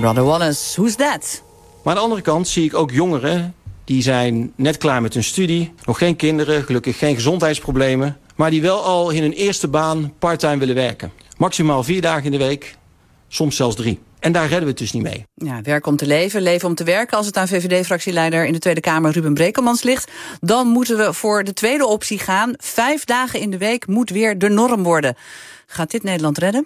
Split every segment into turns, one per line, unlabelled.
Brother Wallace, who's that?
Maar aan de andere kant zie ik ook jongeren die zijn net klaar met hun studie. Nog geen kinderen, gelukkig geen gezondheidsproblemen. Maar die wel al in hun eerste baan parttime willen werken. Maximaal 4 dagen in de week, soms zelfs 3. En daar redden we het dus niet mee.
Ja, werk om te leven, leven om te werken. Als het aan VVD-fractieleider in de Tweede Kamer Ruben Brekelmans ligt, dan moeten we voor de tweede optie gaan. 5 dagen in de week moet weer de norm worden. Gaat dit Nederland redden?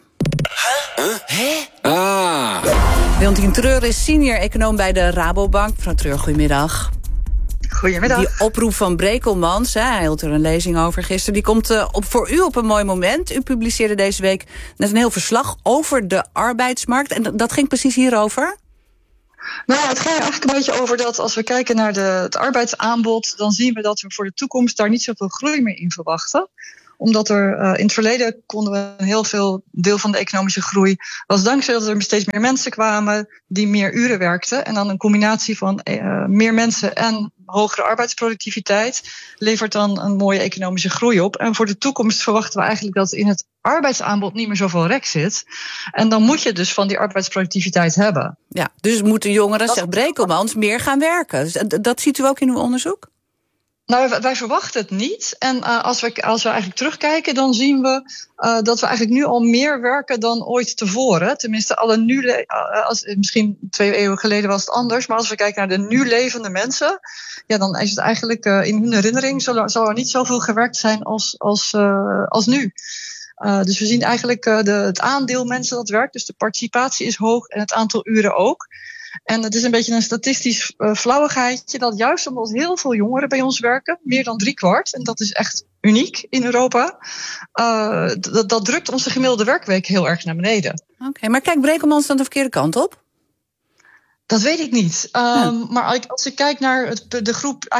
Leontien Treur is senior econoom bij de Rabobank. Mevrouw Treur, goedemiddag.
Goedemiddag.
Die oproep van Brekelmans, hij hield er een lezing over gisteren, die komt voor u op een mooi moment. U publiceerde deze week net een heel verslag over de arbeidsmarkt. En dat ging precies hierover?
Nou, het ging eigenlijk een beetje over dat als we kijken naar het arbeidsaanbod, dan zien we dat we voor de toekomst daar niet zoveel groei meer in verwachten. Omdat er in het verleden konden we een heel veel deel van de economische groei was dankzij dat er steeds meer mensen kwamen die meer uren werkten. En dan een combinatie van meer mensen en hogere arbeidsproductiviteit levert dan een mooie economische groei op. En voor de toekomst verwachten we eigenlijk dat in het arbeidsaanbod niet meer zoveel rek zit. En dan moet je dus van die arbeidsproductiviteit hebben.
Ja, dus moeten jongeren, zegt Brekelmans, meer gaan werken. Dus dat ziet u ook in uw onderzoek?
Nou, wij verwachten het niet. En als we eigenlijk terugkijken, dan zien we dat we eigenlijk nu al meer werken dan ooit tevoren. Tenminste, misschien 2 eeuwen geleden was het anders. Maar als we kijken naar de nu levende mensen, ja, dan is het eigenlijk in hun herinnering zal er niet zoveel gewerkt zijn als nu. Dus we zien eigenlijk het aandeel mensen dat werkt. Dus de participatie is hoog en het aantal uren ook. En het is een beetje een statistisch flauwigheidje dat juist omdat heel veel jongeren bij ons werken, meer dan 3/4, en dat is echt uniek in Europa, dat drukt onze gemiddelde werkweek heel erg naar beneden.
Oké, maar kijkt Brekelmans dan de verkeerde kant op?
Dat weet ik niet. Maar als ik kijk naar de groep